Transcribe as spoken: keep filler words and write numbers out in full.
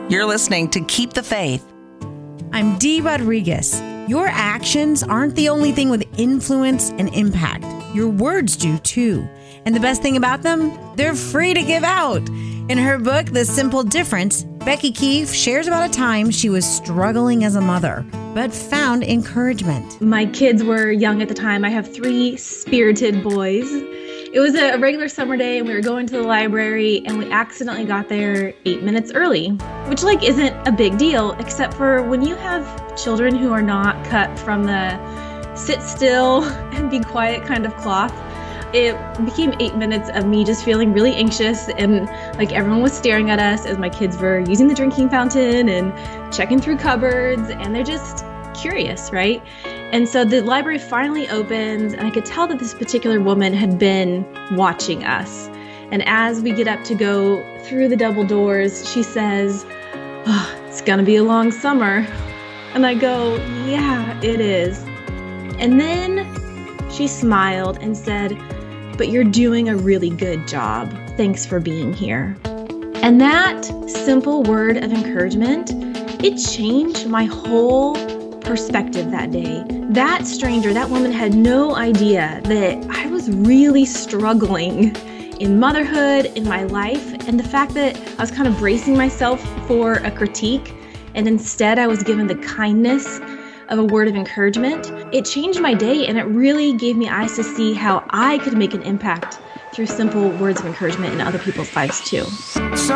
You're listening to Keep the Faith. I'm Dee Rodriguez. Your actions aren't the only thing with influence and impact. Your words do too. And the best thing about them, they're free to give out. In her book, The Simple Difference, Becky Keefe shares about a time she was struggling as a mother, but found encouragement. My kids were young at the time. I have three spirited boys. It was a regular summer day and we were going to the library and we accidentally got there eight minutes early, which like isn't a big deal, except for when you have children who are not cut from the sit still and be quiet kind of cloth. It became eight minutes of me just feeling really anxious and like everyone was staring at us as my kids were using the drinking fountain and checking through cupboards, and they're just curious, right? And so the library finally opens and I could tell that this particular woman had been watching us. And as we get up to go through the double doors, she says, "Oh, it's gonna be a long summer." And I go, "Yeah, it is." And then she smiled and said, "But you're doing a really good job. Thanks for being here." And that simple word of encouragement, it changed my whole perspective that day. That stranger, that woman had no idea that I was really struggling in motherhood, in my life, and the fact that I was kind of bracing myself for a critique, and instead I was given the kindness of a word of encouragement. It changed my day, and it really gave me eyes to see how I could make an impact through simple words of encouragement in other people's lives too. So